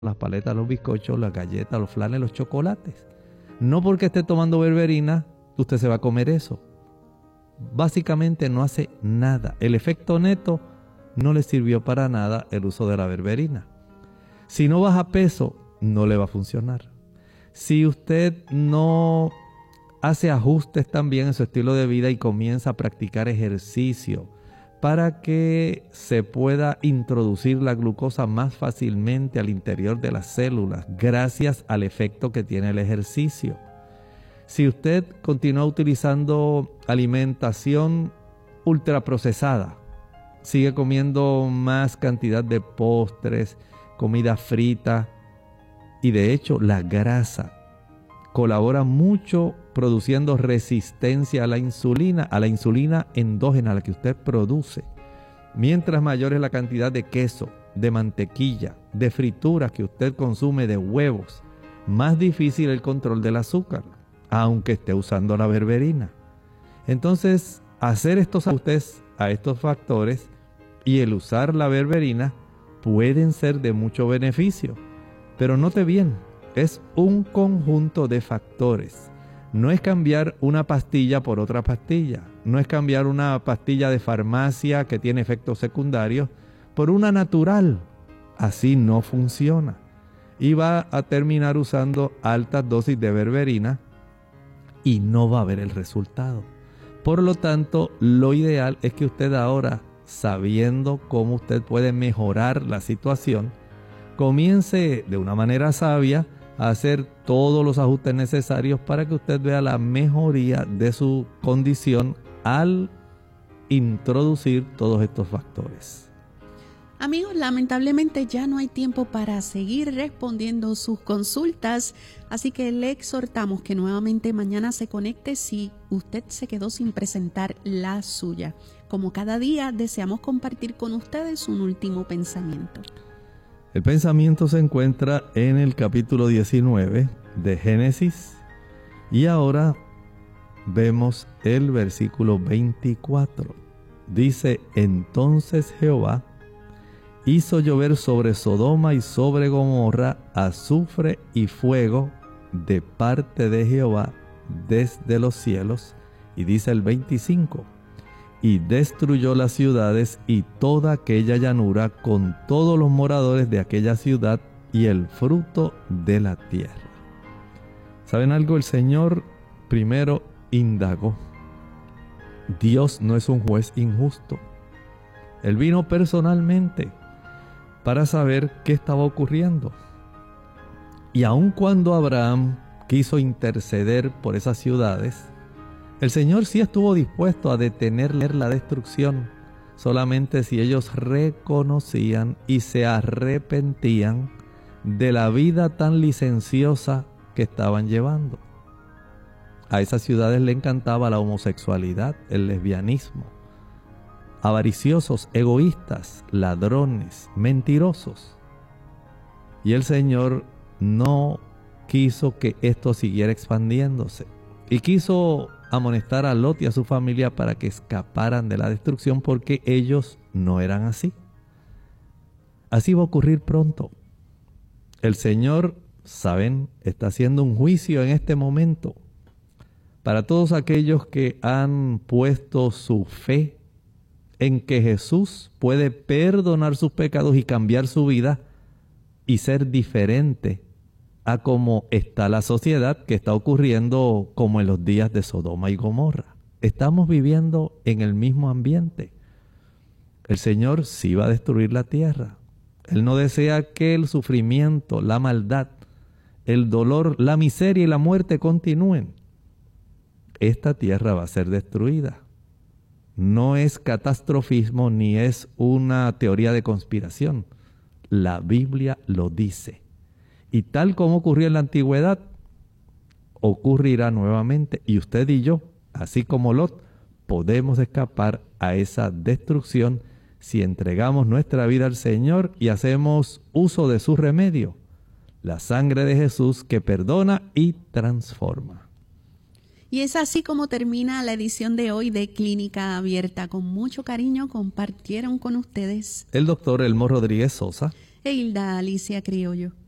las paletas, los bizcochos, las galletas, los flanes, los chocolates. No porque esté tomando berberina, usted se va a comer eso. Básicamente no hace nada. El efecto neto no le sirvió para nada el uso de la berberina. Si no baja peso, no le va a funcionar. Si usted no hace ajustes también en su estilo de vida y comienza a practicar ejercicio para que se pueda introducir la glucosa más fácilmente al interior de las células gracias al efecto que tiene el ejercicio. Si usted continúa utilizando alimentación ultraprocesada, sigue comiendo más cantidad de postres, comida frita, y de hecho la grasa colabora mucho produciendo resistencia a la insulina endógena, la que usted produce. Mientras mayor es la cantidad de queso, de mantequilla, de frituras que usted consume, de huevos, más difícil el control del azúcar, aunque esté usando la berberina. Entonces, hacer estos ajustes a estos factores y el usar la berberina pueden ser de mucho beneficio. Pero note bien, es un conjunto de factores. No es cambiar una pastilla por otra pastilla. No es cambiar una pastilla de farmacia que tiene efectos secundarios por una natural. Así no funciona. Y va a terminar usando altas dosis de berberina y no va a ver el resultado. Por lo tanto, lo ideal es que usted ahora, sabiendo cómo usted puede mejorar la situación, comience de una manera sabia a hacer todos los ajustes necesarios para que usted vea la mejoría de su condición al introducir todos estos factores. Amigos, lamentablemente ya no hay tiempo para seguir respondiendo sus consultas, así que le exhortamos que nuevamente mañana se conecte si usted se quedó sin presentar la suya. Como cada día, deseamos compartir con ustedes un último pensamiento. El pensamiento se encuentra en el capítulo 19 de Génesis y ahora vemos el versículo 24. Dice: entonces Jehová hizo llover sobre Sodoma y sobre Gomorra azufre y fuego de parte de Jehová desde los cielos. Y dice el 25: y destruyó las ciudades y toda aquella llanura con todos los moradores de aquella ciudad y el fruto de la tierra. ¿Saben algo? El Señor primero indagó. Dios no es un juez injusto. Él vino personalmente para saber qué estaba ocurriendo. Y aun cuando Abraham quiso interceder por esas ciudades, el Señor sí estuvo dispuesto a detener la destrucción, solamente si ellos reconocían y se arrepentían de la vida tan licenciosa que estaban llevando. A esas ciudades le encantaba la homosexualidad, el lesbianismo, avariciosos, egoístas, ladrones, mentirosos. Y el Señor no quiso que esto siguiera expandiéndose y quiso amonestar a Lot y a su familia para que escaparan de la destrucción, porque ellos no eran así. Así va a ocurrir pronto. El Señor, saben, está haciendo un juicio en este momento para todos aquellos que han puesto su fe en que Jesús puede perdonar sus pecados y cambiar su vida y ser diferente a cómo está la sociedad, que está ocurriendo como en los días de Sodoma y Gomorra. Estamos viviendo en el mismo ambiente. El Señor sí va a destruir la tierra. Él no desea que el sufrimiento, la maldad, el dolor, la miseria y la muerte continúen. Esta tierra va a ser destruida. No es catastrofismo ni es una teoría de conspiración. La Biblia lo dice. Y tal como ocurrió en la antigüedad, ocurrirá nuevamente. Y usted y yo, así como Lot, podemos escapar a esa destrucción si entregamos nuestra vida al Señor y hacemos uso de su remedio, la sangre de Jesús que perdona y transforma. Y es así como termina la edición de hoy de Clínica Abierta. Con mucho cariño compartieron con ustedes el doctor Elmo Rodríguez Sosa e Hilda Alicia Criollo.